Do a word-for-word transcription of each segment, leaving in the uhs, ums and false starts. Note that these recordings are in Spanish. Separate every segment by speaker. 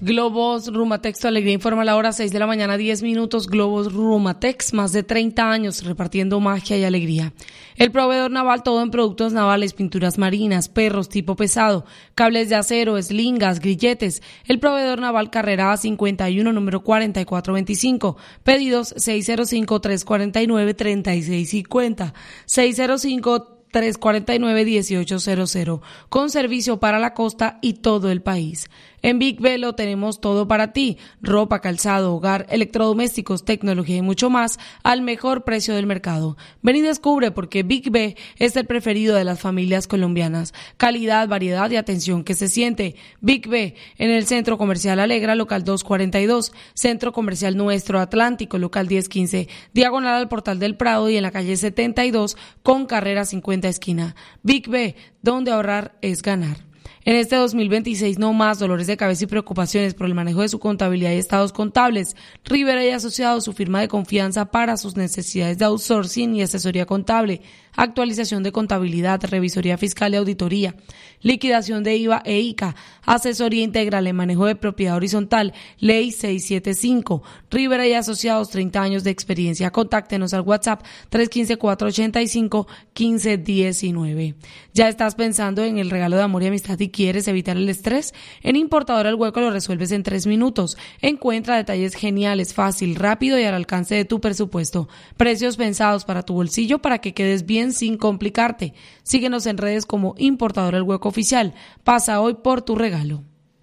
Speaker 1: Globos Rumatex, tu alegría informa a la hora seis de la mañana, diez minutos. Globos Rumatex, más de treinta años repartiendo magia y alegría. El proveedor naval, todo en productos navales, pinturas marinas, perros tipo pesado, cables de acero, eslingas, grilletes. El proveedor naval, carrera cincuenta y uno, número cuarenta y cuatro veinticinco. Pedidos seis cero cinco, tres cuatro nueve, tres seis cinco cero. seis cero cinco, tres cuatro nueve, uno ocho cero cero, con servicio para la costa y todo el país. En Big B lo tenemos todo para ti: ropa, calzado, hogar, electrodomésticos, tecnología y mucho más al mejor precio del mercado. Ven y descubre por qué Big B es el preferido de las familias colombianas. Calidad, variedad y atención que se siente. Big B en el Centro Comercial Alegra, local doscientos cuarenta y dos, Centro Comercial Nuestro Atlántico, local diez quince, diagonal al Portal del Prado, y en la calle setenta y dos con carrera cincuenta esquina. Big B, donde ahorrar es ganar. En este dos mil veintiséis, no más dolores de cabeza y preocupaciones por el manejo de su contabilidad y estados contables. Rivera y Asociados, su firma de confianza para sus necesidades de outsourcing y asesoría contable, actualización de contabilidad, revisoría fiscal y auditoría, liquidación de I V A e I C A, asesoría integral en manejo de propiedad horizontal, ley seiscientos setenta y cinco. Rivera y Asociados, treinta años de experiencia. Contáctenos al WhatsApp tres uno cinco, cuatro ocho cinco, uno cinco uno nueve. ¿Ya estás pensando en el regalo de amor y amistad y quieres evitar el estrés? En Importadora El Hueco lo resuelves en tres minutos. Encuentra detalles geniales, fácil, rápido y al alcance de tu presupuesto. Precios pensados para tu bolsillo para que quedes bien sin complicarte. Síguenos en redes como Importadora El Hueco Oficial. Pasa hoy por tu regalo.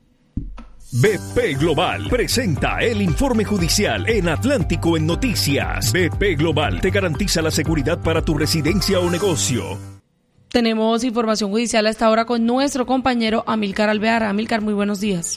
Speaker 2: B P Global presenta el informe judicial en Atlántico en Noticias. B P Global te garantiza la seguridad para tu residencia o negocio.
Speaker 1: Tenemos información judicial a esta hora con nuestro compañero Amílcar Alvear. Amílcar, muy buenos días.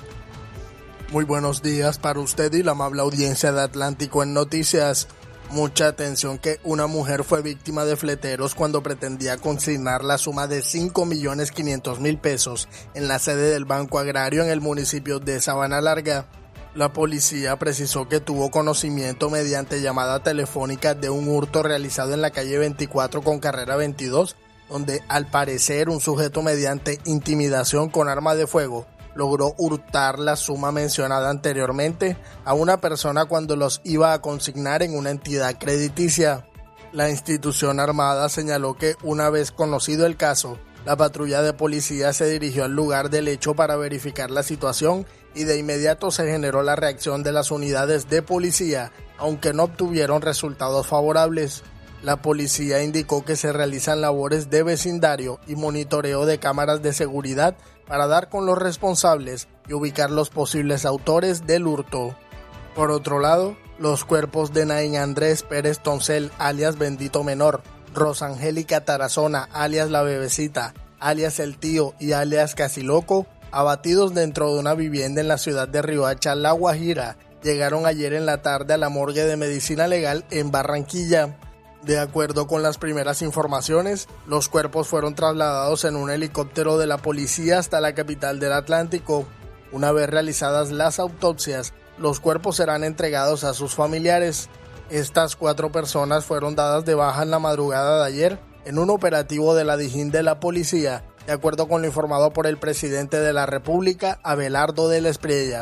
Speaker 3: Muy buenos días para usted y la amable audiencia de Atlántico en Noticias. Mucha atención que una mujer fue víctima de fleteros cuando pretendía consignar la suma de cinco millones quinientos mil pesos en la sede del Banco Agrario en el municipio de Sabana Larga. La policía precisó que tuvo conocimiento mediante llamada telefónica de un hurto realizado en la calle veinticuatro con carrera veintidós, donde al parecer un sujeto mediante intimidación con arma de fuego logró hurtar la suma mencionada anteriormente a una persona cuando los iba a consignar en una entidad crediticia. La institución armada señaló que una vez conocido el caso, la patrulla de policía se dirigió al lugar del hecho para verificar la situación y de inmediato se generó la reacción de las unidades de policía, aunque no obtuvieron resultados favorables. La policía indicó que se realizan labores de vecindario y monitoreo de cámaras de seguridad para dar con los responsables y ubicar los posibles autores del hurto. Por otro lado, los cuerpos de Nain Andrés Pérez Toncel, alias Bendito Menor, Rosangélica Tarazona, alias La Bebecita, alias El Tío y alias Casiloco, abatidos dentro de una vivienda en la ciudad de Riohacha, La Guajira, llegaron ayer en la tarde a la morgue de medicina legal en Barranquilla. De acuerdo con las primeras informaciones, los cuerpos fueron trasladados en un helicóptero de la policía hasta la capital del Atlántico. Una vez realizadas las autopsias, los cuerpos serán entregados a sus familiares. Estas cuatro personas fueron dadas de baja en la madrugada de ayer en un operativo de la Dijín de la policía, de acuerdo con lo informado por el presidente de la República, Abelardo de la Espriella.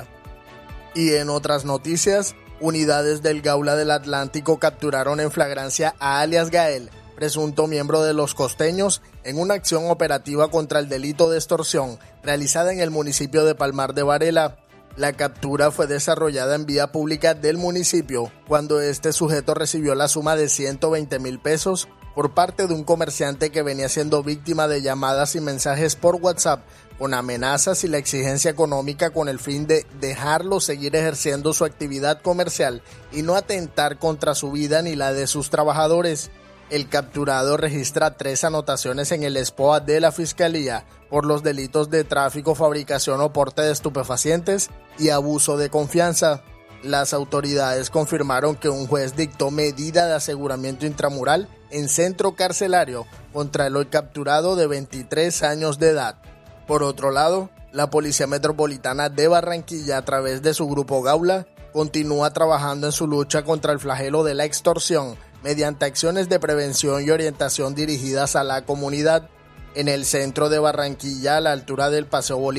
Speaker 3: Y en otras noticias, unidades del Gaula del Atlántico capturaron en flagrancia a alias Gael, presunto miembro de Los Costeños, en una acción operativa contra el delito de extorsión realizada en el municipio de Palmar de Varela. La captura fue desarrollada en vía pública del municipio, cuando este sujeto recibió la suma de ciento veinte mil pesos por parte de un comerciante que venía siendo víctima de llamadas y mensajes por WhatsApp con amenazas y la exigencia económica con el fin de dejarlo seguir ejerciendo su actividad comercial y no atentar contra su vida ni la de sus trabajadores. El capturado registra tres anotaciones en el S P O A de la Fiscalía por los delitos de tráfico, fabricación o porte de estupefacientes y abuso de confianza. Las autoridades confirmaron que un juez dictó medida de aseguramiento intramural en centro carcelario contra el hoy capturado de veintitrés años de edad. Por otro lado, la Policía Metropolitana de Barranquilla, a través de su grupo Gaula, continúa trabajando en su lucha contra el flagelo de la extorsión mediante acciones de prevención y orientación dirigidas a la comunidad. En el centro de Barranquilla, a la altura del Paseo Bolívar,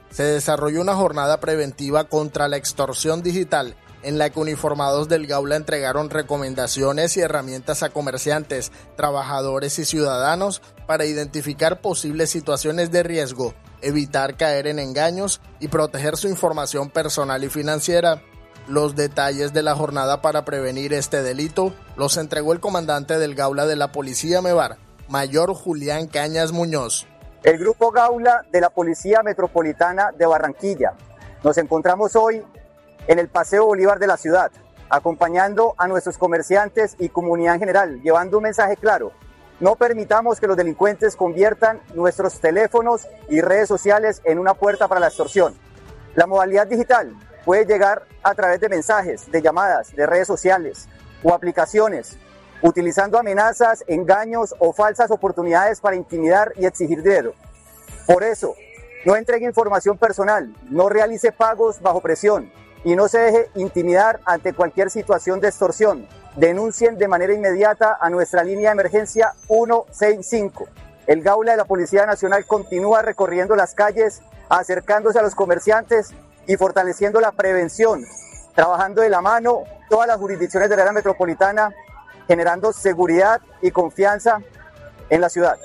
Speaker 3: se desarrolló una jornada preventiva contra la extorsión digital, en la que uniformados del Gaula entregaron recomendaciones y herramientas a comerciantes, trabajadores y ciudadanos para identificar posibles situaciones de riesgo, evitar caer en engaños y proteger su información personal y financiera. Los detalles de la jornada para prevenir este delito los entregó el comandante del Gaula de la Policía Mevar, Mayor Julián Cañas Muñoz.
Speaker 4: El Grupo Gaula de la Policía Metropolitana de Barranquilla. Nos encontramos hoy en el Paseo Bolívar de la ciudad, acompañando a nuestros comerciantes y comunidad en general, llevando un mensaje claro. No permitamos que los delincuentes conviertan nuestros teléfonos y redes sociales en una puerta para la extorsión. La modalidad digital puede llegar a través de mensajes, de llamadas, de redes sociales o aplicaciones, utilizando amenazas, engaños o falsas oportunidades para intimidar y exigir dinero. Por eso, no entregue información personal, no realice pagos bajo presión y no se deje intimidar ante cualquier situación de extorsión. Denuncien de manera inmediata a nuestra línea de emergencia ciento sesenta y cinco. El Gaula de la Policía Nacional continúa recorriendo las calles, acercándose a los comerciantes y fortaleciendo la prevención, trabajando de la mano todas las jurisdicciones de la área metropolitana, generando seguridad y confianza en la ciudad.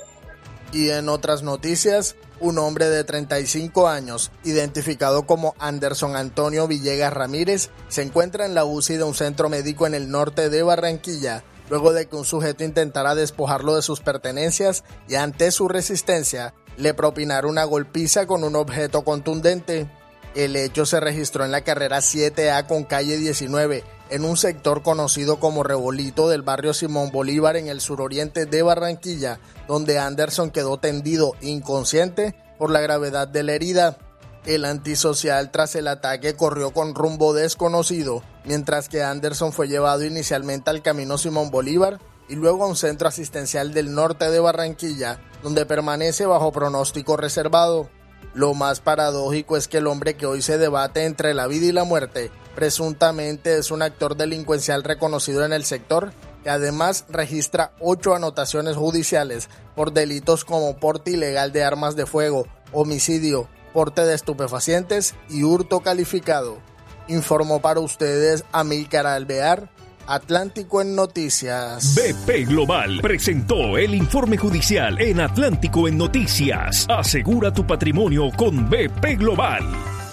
Speaker 3: Y en otras noticias, un hombre de treinta y cinco años, identificado como Anderson Antonio Villegas Ramírez, se encuentra en la U C I de un centro médico en el norte de Barranquilla, luego de que un sujeto intentara despojarlo de sus pertenencias y ante su resistencia, le propinara una golpiza con un objeto contundente. El hecho se registró en la carrera siete A con calle diecinueve, en un sector conocido como Rebolito del barrio Simón Bolívar en el suroriente de Barranquilla, donde Anderson quedó tendido inconsciente por la gravedad de la herida. El antisocial tras el ataque corrió con rumbo desconocido, mientras que Anderson fue llevado inicialmente al camino Simón Bolívar y luego a un centro asistencial del norte de Barranquilla, donde permanece bajo pronóstico reservado. Lo más paradójico es que el hombre que hoy se debate entre la vida y la muerte presuntamente es un actor delincuencial reconocido en el sector, que además registra ocho anotaciones judiciales por delitos como porte ilegal de armas de fuego, homicidio, porte de estupefacientes y hurto calificado. Informó para ustedes Amílcar Alvear, Atlántico en Noticias.
Speaker 2: B P Global presentó el informe judicial en Atlántico en Noticias. Asegura tu patrimonio con B P Global.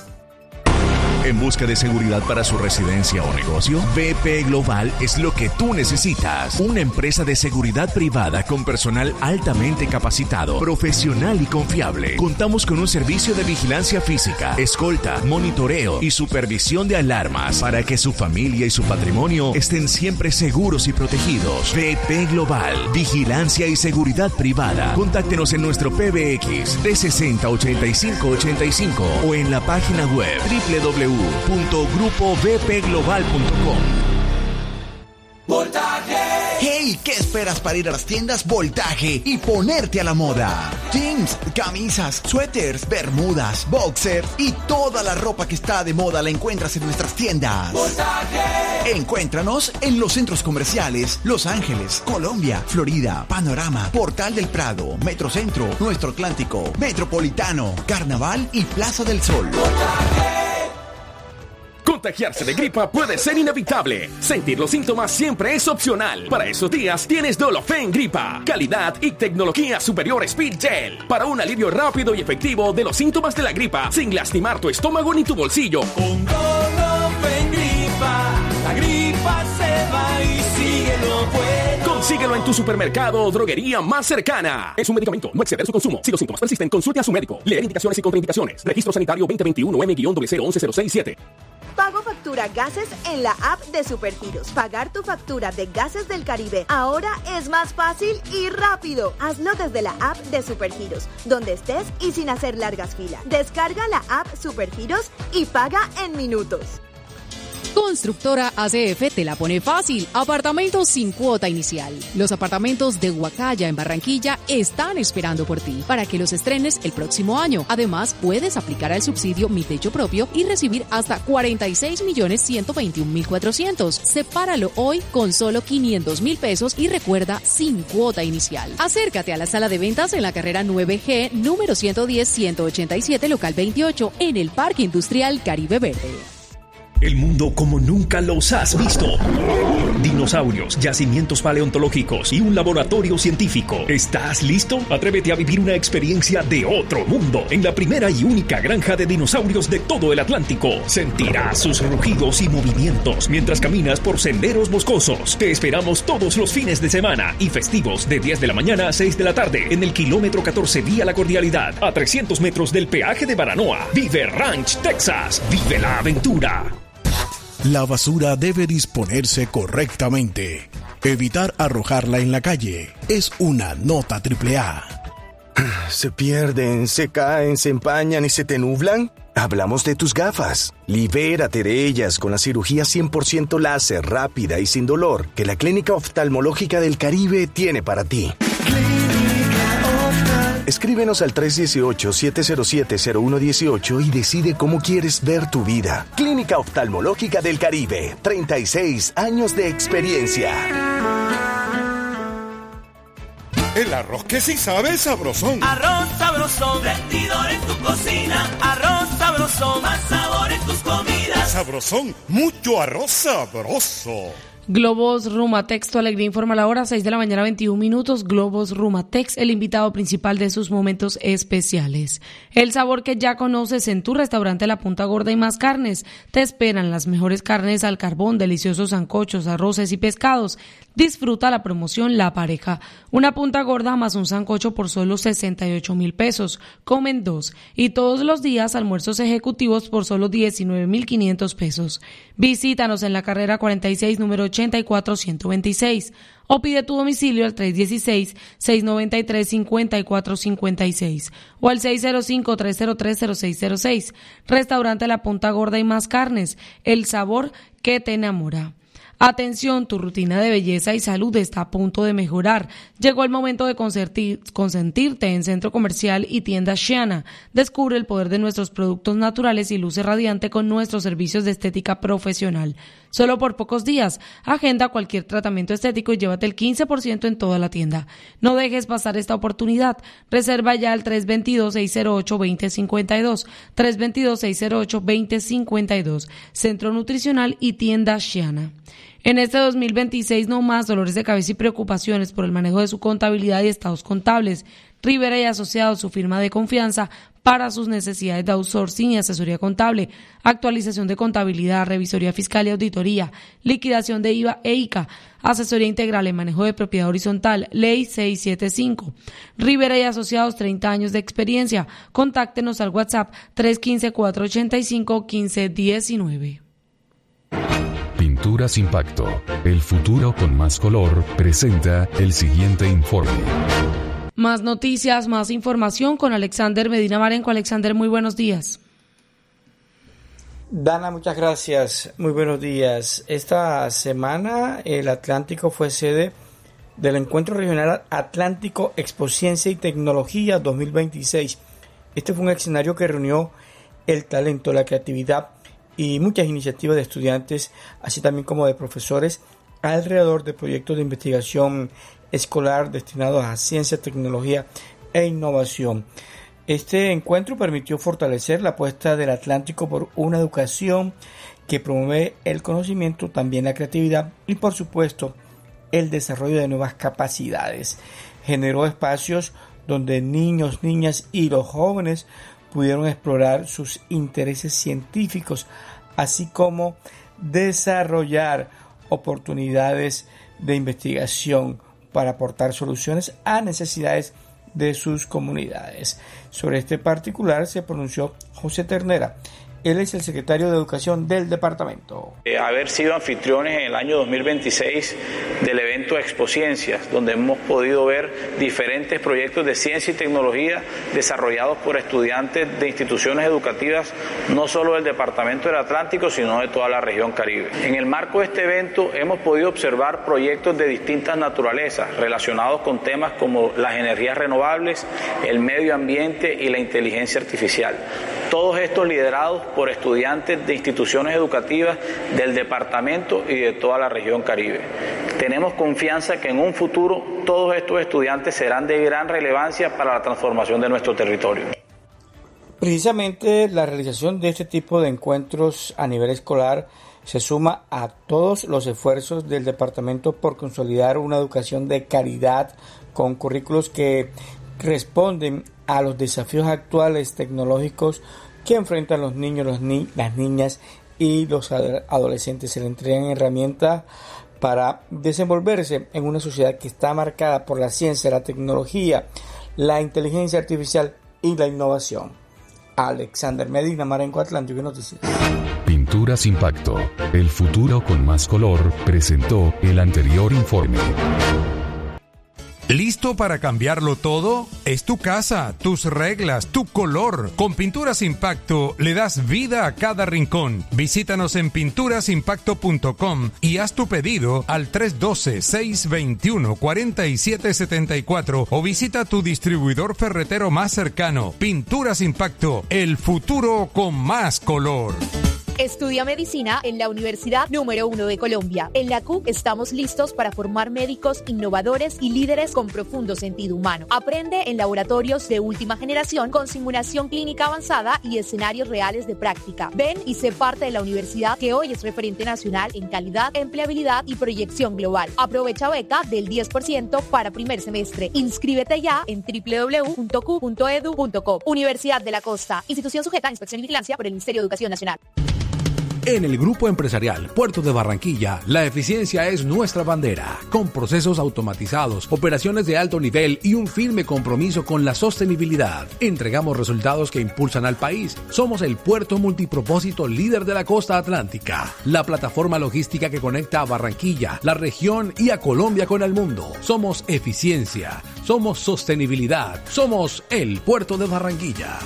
Speaker 5: ¿En busca de seguridad para su residencia o negocio? B P Global es lo que tú necesitas. Una empresa de seguridad privada con personal altamente capacitado, profesional y confiable. Contamos con un servicio de vigilancia física, escolta, monitoreo y supervisión de alarmas para que su familia y su patrimonio estén siempre seguros y protegidos. B P Global, vigilancia y seguridad privada. Contáctenos en nuestro P B X trescientos sesenta, ochenta y cinco ochenta y cinco o en la página web doble u doble u doble u punto grupo b p global punto com.
Speaker 6: Voltaje. Hey, ¿qué esperas para ir a las tiendas Voltaje y ponerte a la moda? Jeans, camisas, suéteres, bermudas, boxers y toda la ropa que está de moda la encuentras en nuestras tiendas. Voltaje. Encuéntranos en los centros comerciales Los Ángeles, Colombia, Florida, Panorama, Portal del Prado, Metrocentro, Nuestro Atlántico, Metropolitano, Carnaval y Plaza del Sol. Voltaje.
Speaker 7: Contagiarse de gripa puede ser inevitable. Sentir los síntomas siempre es opcional. Para esos días tienes Dolofen Gripa. Calidad y tecnología superior Speed Gel. Para un alivio rápido y efectivo de los síntomas de la gripa sin lastimar tu estómago ni tu bolsillo.
Speaker 8: Con Dolofen Gripa, la gripa se va y sigue lo bueno.
Speaker 7: Consíguelo en tu supermercado o droguería más cercana. Es un medicamento, no exceder su consumo. Si los síntomas persisten, consulte a su médico. Leer indicaciones y contraindicaciones. Registro sanitario veinte veintiuno M doble cero once cero seis siete.
Speaker 9: Pago factura gases en la app de Supergiros. Pagar tu factura de Gases del Caribe ahora es más fácil y rápido. Hazlo desde la app de Supergiros, donde estés y sin hacer largas filas. Descarga la app Supergiros y paga en minutos.
Speaker 10: Constructora A C F te la pone fácil. Apartamentos sin cuota inicial. Los apartamentos de Huacaya en Barranquilla están esperando por ti para que los estrenes el próximo año. Además, puedes aplicar al subsidio Mi Techo Propio y recibir hasta cuarenta y seis millones ciento veintiún mil cuatrocientos. Sepáralo hoy con solo quinientos mil pesos y recuerda, sin cuota inicial. Acércate a la sala de ventas en la carrera nueve G, número ciento diez ciento ochenta y siete, local veintiocho, en el Parque Industrial Caribe Verde.
Speaker 2: El mundo como nunca los has visto. Dinosaurios, yacimientos paleontológicos y un laboratorio científico. ¿Estás listo? Atrévete a vivir una experiencia de otro mundo en la primera y única granja de dinosaurios de todo el Atlántico. Sentirás sus rugidos y movimientos mientras caminas por senderos boscosos. Te esperamos todos los fines de semana y festivos de diez de la mañana a seis de la tarde en el kilómetro catorce vía La Cordialidad, a trescientos metros del peaje de Baranoa. Vive Ranch, Texas. Vive la aventura.
Speaker 11: La basura debe disponerse correctamente. Evitar arrojarla en la calle es una nota triple A.
Speaker 12: ¿Se pierden, se caen, se empañan y se te nublan? Hablamos de tus gafas. Libérate de ellas con la cirugía cien por ciento láser rápida y sin dolor que la Clínica Oftalmológica del Caribe tiene para ti. Escríbenos al tres uno ocho, siete cero siete, cero uno uno ocho y decide cómo quieres ver tu vida. Clínica Oftalmológica del Caribe, treinta y seis años de experiencia.
Speaker 13: El arroz que sí sabe es sabrosón.
Speaker 8: Arroz sabrosón, rendidor en tu cocina. Arroz sabrosón, más sabor en tus comidas.
Speaker 13: Sabrosón, mucho arroz sabroso.
Speaker 1: Globos Rumatex, tu alegría informa la hora, seis de la mañana, veintiún minutos. Globos Rumatex, el invitado principal de sus momentos especiales. El sabor que ya conoces en tu restaurante La Punta Gorda y Más Carnes. Te esperan las mejores carnes al carbón, deliciosos sancochos, arroces y pescados. Disfruta la promoción La Pareja. Una punta gorda más un sancocho por solo sesenta y ocho mil pesos. Comen dos. Y todos los días almuerzos ejecutivos por solo diecinueve mil quinientos pesos. Visítanos en la carrera cuarenta y seis, número ochenta y cuatro ciento veintiséis. O pide tu domicilio al tres uno seis, seis nueve tres, cinco cuatro cinco seis o al seis cero cinco, tres cero tres, cero seis cero seis. Restaurante La Punta Gorda y Más Carnes. El sabor que te enamora. Atención, tu rutina de belleza y salud está a punto de mejorar. Llegó el momento de consentir, consentirte en Centro Comercial y Tienda Shiana. Descubre el poder de nuestros productos naturales y luce radiante con nuestros servicios de estética profesional. Solo por pocos días, agenda cualquier tratamiento estético y llévate el quince por ciento en toda la tienda. No dejes pasar esta oportunidad. Reserva ya al tres dos dos, seis cero ocho, dos cero cinco dos, tres dos dos, seis cero ocho, dos cero cinco dos. Centro Nutricional y Tienda Shiana. En este dos mil veintiséis no más dolores de cabeza y preocupaciones por el manejo de su contabilidad y estados contables. Rivera y Asociados, su firma de confianza para sus necesidades de outsourcing y asesoría contable, actualización de contabilidad, revisoría fiscal y auditoría, liquidación de I V A e I C A, asesoría integral en manejo de propiedad horizontal, ley seiscientos setenta y cinco. Rivera y Asociados, treinta años de experiencia. Contáctenos al WhatsApp tres uno cinco, cuatro ocho cinco, uno cinco uno nueve.
Speaker 14: Pinturas Impacto, el futuro con más color, presenta el siguiente informe.
Speaker 1: Más noticias, más información con Alexander Medina Marenco. Alexander, muy buenos días.
Speaker 15: Dana, muchas gracias. Muy buenos días. Esta semana el Atlántico fue sede del Encuentro Regional Atlántico Expo Ciencia y Tecnología dos mil veintiséis. Este fue un escenario que reunió el talento, la creatividad y muchas iniciativas de estudiantes, así también como de profesores, alrededor de proyectos de investigación escolar destinados a ciencia, tecnología e innovación. Este encuentro permitió fortalecer la apuesta del Atlántico por una educación que promueve el conocimiento, también la creatividad y, por supuesto, el desarrollo de nuevas capacidades. Generó espacios donde niños, niñas y los jóvenes pudieron explorar sus intereses científicos, así como desarrollar oportunidades de investigación para aportar soluciones a necesidades de sus comunidades. Sobre este particular se pronunció José Ternera. Él es el secretario de Educación del departamento.
Speaker 16: Eh, haber sido anfitriones en el año dos mil veintiséis del evento evento Expociencias, donde hemos podido ver diferentes proyectos de ciencia y tecnología desarrollados por estudiantes de instituciones educativas, no solo del Departamento del Atlántico, sino de toda la región Caribe. En el marco de este evento hemos podido observar proyectos de distintas naturalezas relacionados con temas como las energías renovables, el medio ambiente y la inteligencia artificial. Todos estos liderados por estudiantes de instituciones educativas del departamento y de toda la región Caribe. Tenemos confianza que en un futuro todos estos estudiantes serán de gran relevancia para la transformación de nuestro territorio.
Speaker 15: Precisamente la realización de este tipo de encuentros a nivel escolar se suma a todos los esfuerzos del departamento por consolidar una educación de calidad con currículos que responden a los desafíos actuales tecnológicos que enfrentan los niños, los ni- las niñas y los adolescentes. Se le entregan herramientas para desenvolverse en una sociedad que está marcada por la ciencia, la tecnología, la inteligencia artificial y la innovación. Alexander Medina, Marenco Atlántico Noticias.
Speaker 14: Pinturas Impacto, el futuro con más color, presentó el anterior informe.
Speaker 17: ¿Listo para cambiarlo todo? Es tu casa, tus reglas, tu color. Con Pinturas Impacto le das vida a cada rincón. Visítanos en pinturas impacto punto com y haz tu pedido al tres uno dos, seis dos uno, cuatro siete siete cuatro o visita tu distribuidor ferretero más cercano. Pinturas Impacto, el futuro con más color.
Speaker 18: Estudia medicina en la Universidad número uno de Colombia. En la C U estamos listos para formar médicos innovadores y líderes con profundo sentido humano. Aprende en laboratorios de última generación con simulación clínica avanzada y escenarios reales de práctica. Ven y sé parte de la universidad que hoy es referente nacional en calidad, empleabilidad y proyección global. Aprovecha beca del diez por ciento para primer semestre. Inscríbete ya en doble u doble u doble u punto q punto e d u punto co. Universidad de la Costa. Institución sujeta a inspección y vigilancia por el Ministerio de Educación Nacional.
Speaker 19: En el Grupo Empresarial Puerto de Barranquilla, la eficiencia es nuestra bandera, con procesos automatizados, operaciones de alto nivel y un firme compromiso con la sostenibilidad. Entregamos resultados que impulsan al país. Somos el puerto multipropósito líder de la costa atlántica, la plataforma logística que conecta a Barranquilla, la región y a Colombia con el mundo. Somos eficiencia, somos sostenibilidad, somos el Puerto de Barranquilla.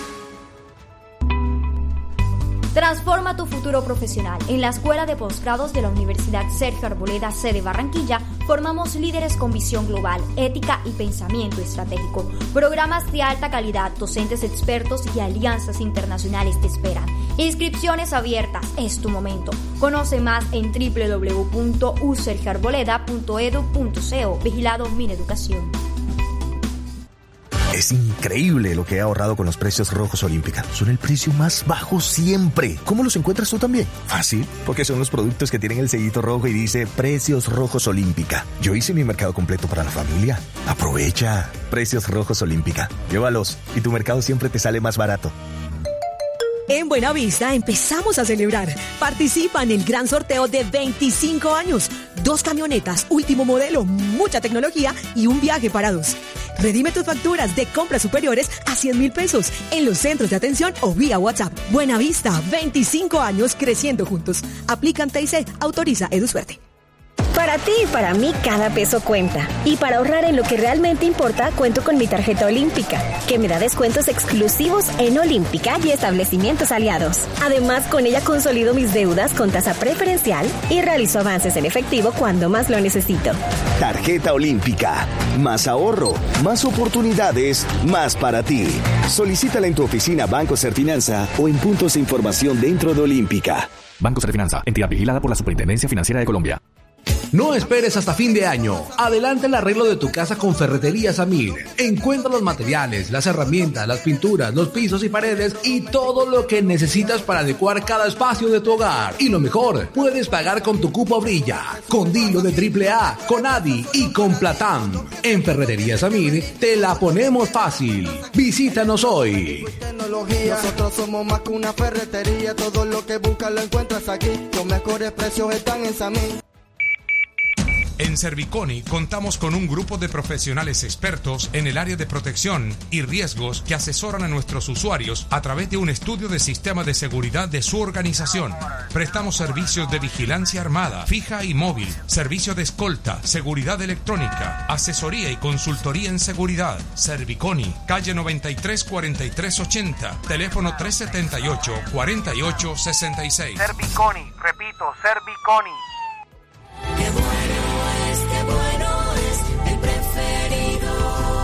Speaker 20: Transforma tu futuro profesional. En la Escuela de Posgrados de la Universidad Sergio Arboleda, sede Barranquilla, formamos líderes con visión global, ética y pensamiento estratégico. Programas de alta calidad, docentes expertos y alianzas internacionales te esperan. Inscripciones abiertas, es tu momento. Conoce más en doble u doble u doble u punto u sergio arboleda punto e d u punto co. Vigilado Mineducación.
Speaker 21: Es increíble lo que he ahorrado con los precios Rojos Olímpica. Son el precio más bajo siempre. ¿Cómo los encuentras tú también? Fácil, porque son los productos que tienen el sellito rojo y dice Precios Rojos Olímpica. Yo hice mi mercado completo para la familia. Aprovecha. Precios Rojos Olímpica. Llévalos y tu mercado siempre te sale más barato.
Speaker 22: En Buenavista empezamos a celebrar. Participa en el gran sorteo de veinticinco años. Dos camionetas, último modelo, mucha tecnología y un viaje para dos. Redime tus facturas de compras superiores a cien mil pesos en los centros de atención o vía WhatsApp. Buenavista, veinticinco años creciendo juntos. Aplican T I C, autoriza EduSuerte.
Speaker 23: Para ti y para mí cada peso cuenta. Y para ahorrar en lo que realmente importa, cuento con mi tarjeta Olímpica, que me da descuentos exclusivos en Olímpica y establecimientos aliados. Además, con ella consolido mis deudas con tasa preferencial y realizo avances en efectivo cuando más lo necesito.
Speaker 12: Tarjeta Olímpica. Más ahorro, más oportunidades, más para ti. Solicítala en tu oficina Banco Serfinanza o en puntos de información dentro de Olímpica.
Speaker 24: Banco Serfinanza, entidad vigilada por la Superintendencia Financiera de Colombia.
Speaker 19: No esperes hasta fin de año. Adelanta el arreglo de tu casa con Ferretería Samir. Encuentra los materiales, las herramientas, las pinturas, los pisos y paredes y todo lo que necesitas para adecuar cada espacio de tu hogar. Y lo mejor, puedes pagar con tu cupo Brilla, con Dilo de triple A, con Adi y con Platán. En Ferretería Samir te la ponemos fácil. Visítanos hoy.
Speaker 25: Tecnología, nosotros somos más que una ferretería. Todo lo que buscas lo encuentras aquí. Los mejores precios están en Samir.
Speaker 17: En Serviconi contamos con un grupo de profesionales expertos en el área de protección y riesgos que asesoran a nuestros usuarios a través de un estudio de sistema de seguridad de su organización. Prestamos servicios de vigilancia armada, fija y móvil, servicio de escolta, seguridad electrónica, asesoría y consultoría en seguridad. Serviconi, calle noventa y tres cuarenta y tres ochenta, teléfono tres setenta y ocho cuarenta y ocho sesenta y seis.
Speaker 3: Serviconi, repito, Serviconi.
Speaker 8: Qué bueno es, qué bueno es, el preferido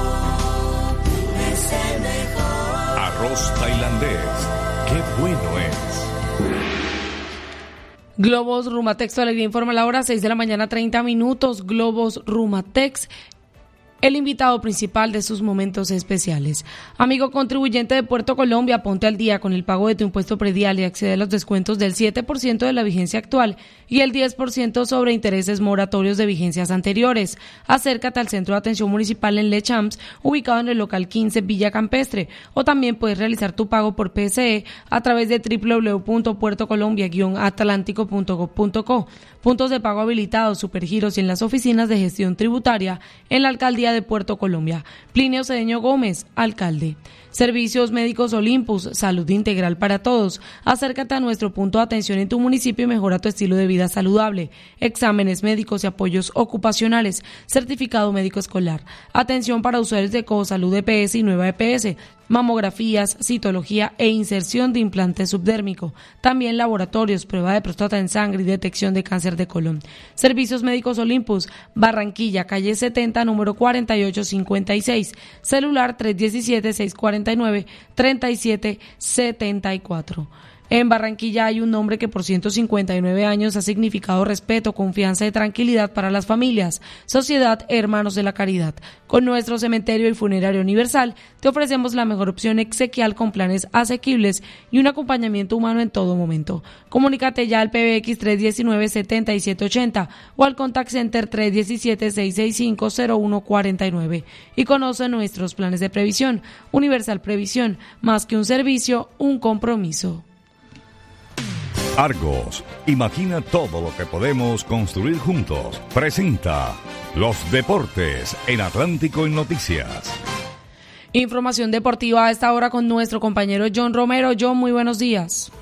Speaker 8: es el mejor.
Speaker 14: Arroz tailandés, qué bueno es.
Speaker 1: Globos Rumatex, tu alegría informa la hora, seis de la mañana, treinta minutos. Globos Rumatex, el invitado principal de sus momentos especiales. Amigo contribuyente de Puerto Colombia, ponte al día con el pago de tu impuesto predial y accede a los descuentos del siete por ciento de la vigencia actual y el diez por ciento sobre intereses moratorios de vigencias anteriores. Acércate al Centro de Atención Municipal en Le Champs, ubicado en el local quince Villa Campestre, o también puedes realizar tu pago por P S E a través de doble u doble u doble u punto puerto colombia guion atlántico punto gob punto co. Puntos de pago habilitados, supergiros y en las oficinas de gestión tributaria en la Alcaldía de Puerto Colombia. Plinio Cedeño Gómez, alcalde. Servicios Médicos Olympus, salud integral para todos. Acércate a nuestro punto de atención en tu municipio y mejora tu estilo de vida saludable. Exámenes médicos y apoyos ocupacionales. Certificado médico escolar. Atención para usuarios de Cosalud E P S y Nueva E P S. Mamografías, citología e inserción de implante subdérmico. También laboratorios, prueba de próstata en sangre y detección de cáncer de colon. Servicios Médicos Olympus, Barranquilla, calle setenta, número cuarenta y ocho cincuenta y seis. Celular tres uno siete, seis cuatro nueve, tres siete siete cuatro. En Barranquilla hay un nombre que por ciento cincuenta y nueve años ha significado respeto, confianza y tranquilidad para las familias. Sociedad Hermanos de la Caridad. Con nuestro cementerio y funerario universal, te ofrecemos la mejor opción exequial con planes asequibles y un acompañamiento humano en todo momento. Comunícate ya al P B X tres uno nueve, siete siete ocho cero o al Contact Center tres uno siete, seis seis cinco, cero uno cuatro nueve y conoce nuestros planes de previsión. Universal Previsión, más que un servicio, un compromiso.
Speaker 14: Argos, imagina todo lo que podemos construir juntos. Presenta los deportes en Atlántico en Noticias.
Speaker 1: Información deportiva a esta hora con nuestro compañero John Romero. John, muy buenos días.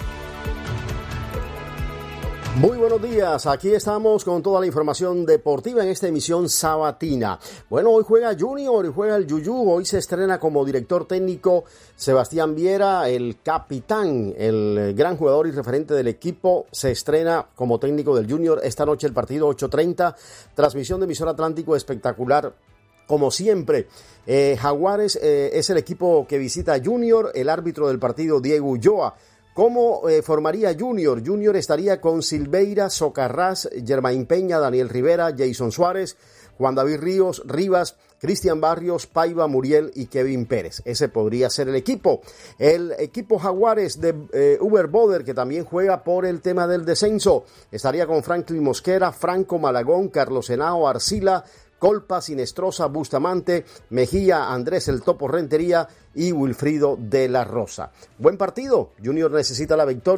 Speaker 4: Muy buenos días, aquí estamos con toda la información deportiva en esta emisión sabatina. Bueno, hoy juega Junior y juega el Yuyú, hoy se estrena como director técnico Sebastián Viera, el capitán, el gran jugador y referente del equipo, se estrena como técnico del Junior. Esta noche el partido ocho treinta, transmisión de Emisor Atlántico espectacular. Como siempre, eh, Jaguares eh, es el equipo que visita Junior, el árbitro del partido Diego Ulloa. ¿Cómo eh, formaría Junior? Junior estaría con Silveira, Socarrás, Germain Peña, Daniel Rivera, Jason Suárez, Juan David Ríos, Rivas, Cristian Barrios, Paiva, Muriel y Kevin Pérez. Ese podría ser el equipo. El equipo Jaguares de eh, Uber Boder, que también juega por el tema del descenso, estaría con Franklin Mosquera, Franco Malagón, Carlos Henao, Arcila, Colpa, Sinestrosa, Bustamante, Mejía, Andrés el Topo Rentería y Wilfrido de la Rosa. Buen partido, Junior necesita la victoria.